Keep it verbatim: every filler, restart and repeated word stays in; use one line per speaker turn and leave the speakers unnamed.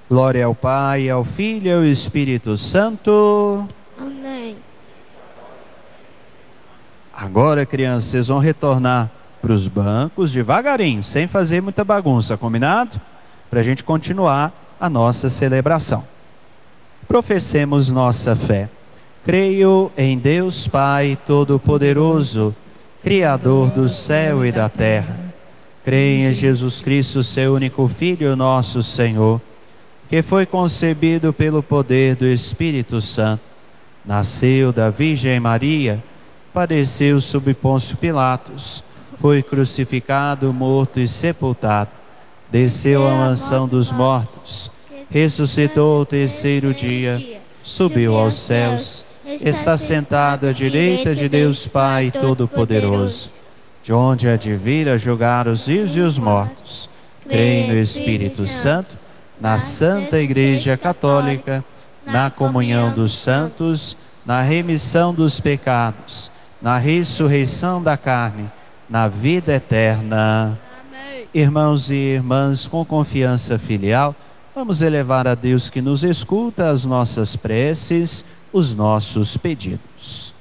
Glória ao Pai, ao Filho e ao Espírito Santo.
Amém.
Agora, crianças, vocês vão retornar para os bancos devagarinho, sem fazer muita bagunça, combinado? Para a gente continuar a nossa celebração. Professemos nossa fé. Creio em Deus Pai Todo-Poderoso, Criador do céu e da terra. Creio em Jesus Cristo, seu único Filho, nosso Senhor, que foi concebido pelo poder do Espírito Santo, nasceu da Virgem Maria, padeceu sob Pôncio Pilatos, foi crucificado, morto e sepultado, desceu à mansão dos mortos, ressuscitou ao terceiro dia, subiu aos céus, está sentado à direita de Deus Pai Todo-Poderoso, de onde há de vir a julgar os vivos e os mortos. Creio no Espírito Santo, na Santa Igreja Católica, na comunhão dos santos, na remissão dos pecados, na ressurreição da carne, na vida eterna.
Amém.
Irmãos e irmãs, com confiança filial, vamos elevar a Deus que nos escuta as nossas preces, os nossos pedidos.